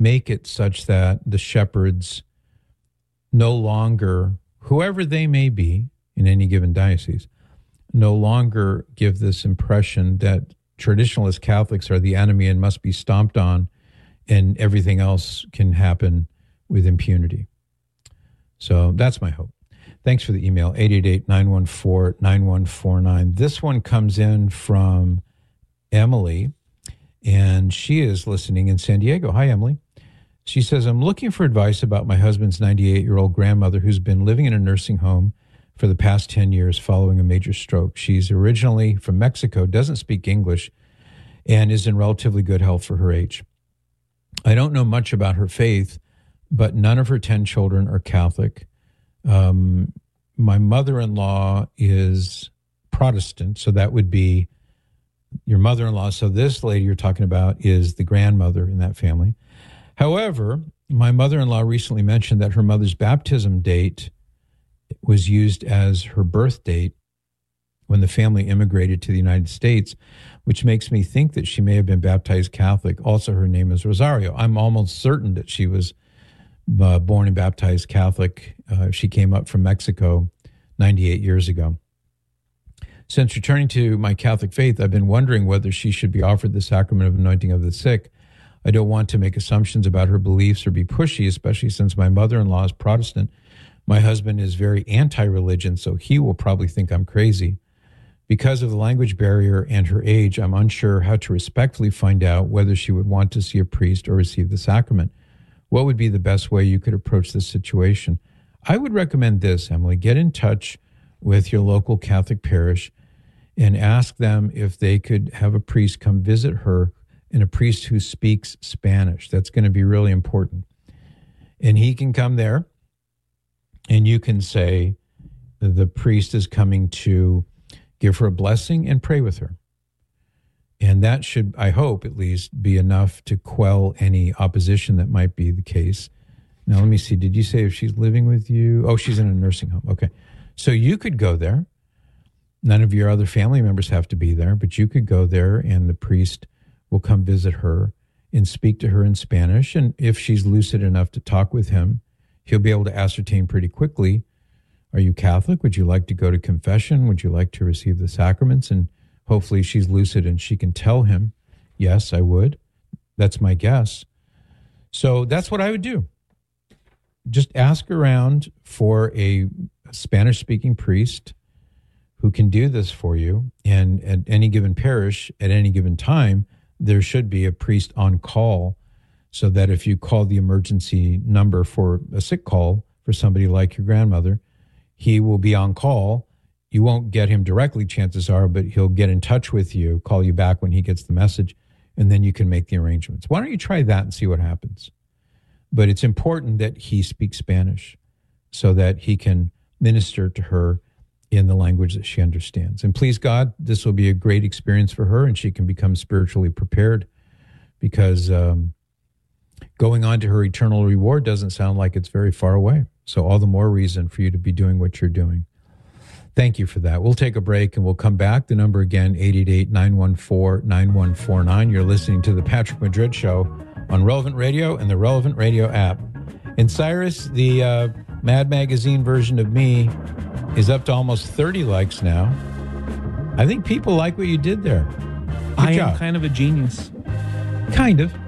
make it such that the shepherds no longer, whoever they may be in any given diocese, no longer give this impression that traditionalist Catholics are the enemy and must be stomped on, and everything else can happen with impunity. So that's my hope. Thanks for the email, 888-914-9149. This one comes in from Emily, and she is listening in San Diego. Hi, Emily. She says, I'm looking for advice about my husband's 98-year-old grandmother who's been living in a nursing home for the past 10 years following a major stroke. She's originally from Mexico, doesn't speak English, and is in relatively good health for her age. I don't know much about her faith, but none of her 10 children are Catholic. My mother-in-law is Protestant, so that would be your mother-in-law. So this lady you're talking about is the grandmother in that family. However, my mother-in-law recently mentioned that her mother's baptism date was used as her birth date when the family immigrated to the United States, which makes me think that she may have been baptized Catholic. Also, her name is Rosario. I'm almost certain that she was born and baptized Catholic. She came up from Mexico 98 years ago. Since returning to my Catholic faith, I've been wondering whether she should be offered the sacrament of anointing of the sick. I don't want to make assumptions about her beliefs or be pushy, especially since my mother-in-law is Protestant. My husband is very anti-religion, so he will probably think I'm crazy. Because of the language barrier and her age, I'm unsure how to respectfully find out whether she would want to see a priest or receive the sacrament. What would be the best way you could approach this situation? I would recommend this, Emily. Get in touch with your local Catholic parish and ask them if they could have a priest come visit her, and a priest who speaks Spanish. That's going to be really important. And he can come there, and you can say the priest is coming to give her a blessing and pray with her. And that should, I hope, at least be enough to quell any opposition that might be the case. Now, let me see. Did you say if she's living with you? Oh, she's in a nursing home. Okay. So you could go there. None of your other family members have to be there, but you could go there and the priest will come visit her and speak to her in Spanish. And if she's lucid enough to talk with him, he'll be able to ascertain pretty quickly, are you Catholic? Would you like to go to confession? Would you like to receive the sacraments? And hopefully she's lucid and she can tell him, yes, I would. That's my guess. So that's what I would do. Just ask around for a Spanish-speaking priest who can do this for you. And at any given parish, at any given time, there should be a priest on call so that if you call the emergency number for a sick call for somebody like your grandmother, he will be on call. You won't get him directly, chances are, but he'll get in touch with you, call you back when he gets the message, and then you can make the arrangements. Why don't you try that and see what happens? But it's important that he speaks Spanish so that he can minister to her in the language that she understands. And please God, this will be a great experience for her and she can become spiritually prepared, because going on to her eternal reward doesn't sound like it's very far away. So all the more reason for you to be doing what you're doing. Thank you for that. We'll take a break and we'll come back. The number again, 888-914-9149. You're listening to The Patrick Madrid Show on Relevant Radio and the Relevant Radio app. And Cyrus, the Mad Magazine version of me is up to almost 30 likes now. I think people like what you did there. Good job. Am kind of a genius. Kind of.